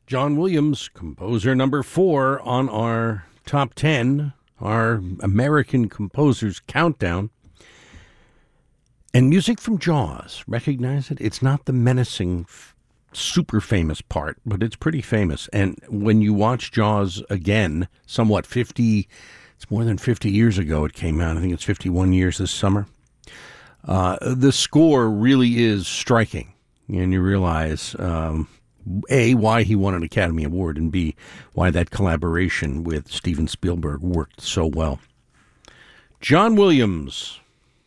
John Williams, composer number 4 on our top 10, our American Composers Countdown. And music from Jaws, recognize it? It's not the menacing, super famous part, but it's pretty famous. And when you watch Jaws again, it's more than 50 years ago it came out. I think it's 51 years this summer. The score really is striking. And you realize, A, why he won an Academy Award, and B, why that collaboration with Steven Spielberg worked so well. John Williams.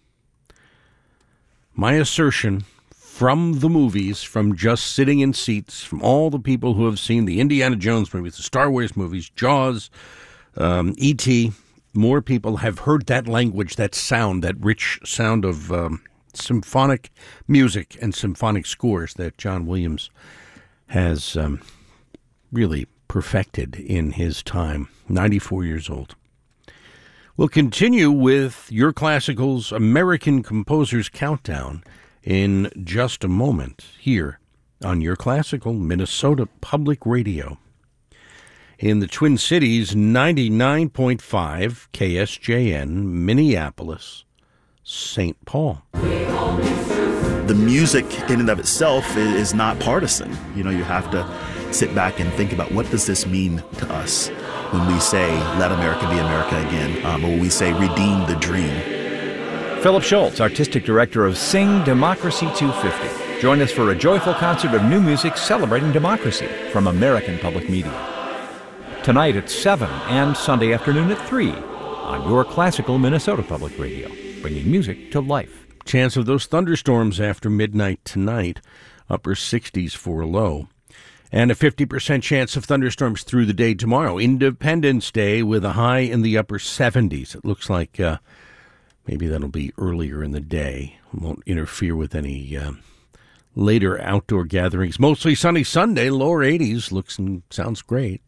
My assertion from the movies, from just sitting in seats, from all the people who have seen the Indiana Jones movies, the Star Wars movies, Jaws, E.T., more people have heard that language, that sound, that rich sound of symphonic music and symphonic scores that John Williams has really perfected in his time, 94 years old. We'll continue with Your Classical's American Composers Countdown in just a moment here on Your Classical Minnesota Public Radio. In the Twin Cities, 99.5 KSJN, Minneapolis, St. Paul. The music in and of itself is not partisan. You have to sit back and think about, what does this mean to us when we say, let America be America again, or when we say, redeem the dream. Philip Schultz, Artistic Director of Sing Democracy 250. Join us for a joyful concert of new music celebrating democracy from American Public Media. Tonight at 7 and Sunday afternoon at 3 on Your Classical Minnesota Public Radio, bringing music to life. Chance of those thunderstorms after midnight tonight, upper 60s for a low. And a 50% chance of thunderstorms through the day tomorrow. Independence Day with a high in the upper 70s. It looks like maybe that'll be earlier in the day. It won't interfere with any later outdoor gatherings. Mostly sunny Sunday, lower 80s. Looks and sounds great.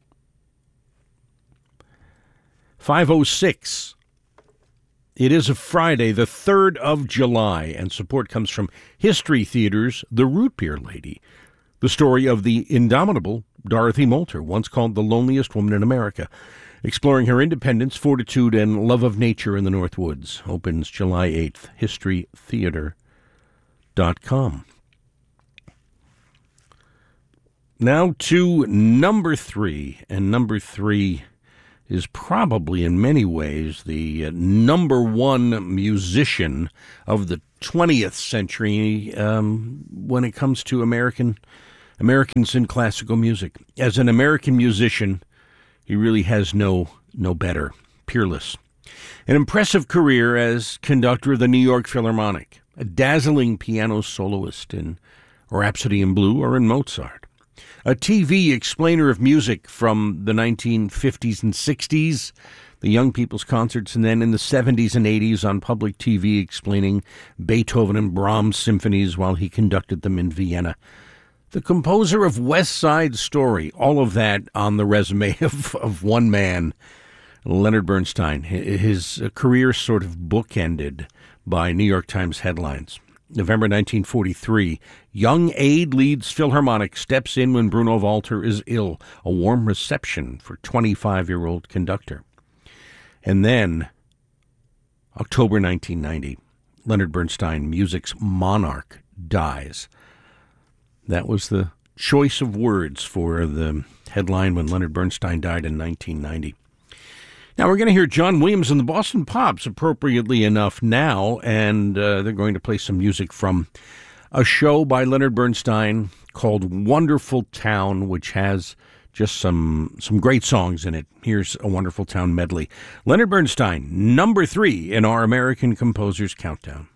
5:06. It is a Friday, the 3rd of July, and support comes from History Theater's The Root Beer Lady, the story of the indomitable Dorothy Moulter, once called the loneliest woman in America, exploring her independence, fortitude, and love of nature in the North Woods. Opens July 8th, historytheater.com. Now to number 3, and number 3 is probably in many ways the number one musician of the 20th century when it comes to Americans in classical music. As an American musician, he really has no better, peerless. An impressive career as conductor of the New York Philharmonic, a dazzling piano soloist in Rhapsody in Blue or in Mozart. A TV explainer of music from the 1950s and 60s, the Young People's Concerts, and then in the 70s and 80s on public TV explaining Beethoven and Brahms symphonies while he conducted them in Vienna. The composer of West Side Story, all of that on the resume of one man, Leonard Bernstein. His career sort of bookended by New York Times headlines. November 1943, young Aid leads Philharmonic, steps in when Bruno Walter is ill. A warm reception for 25-year-old conductor. And then, October 1990, Leonard Bernstein, music's monarch, dies. That was the choice of words for the headline when Leonard Bernstein died in 1990. Now we're going to hear John Williams and the Boston Pops, appropriately enough now, and they're going to play some music from a show by Leonard Bernstein called Wonderful Town, which has just some great songs in it. Here's a Wonderful Town medley. Leonard Bernstein, number 3 in our American Composers Countdown.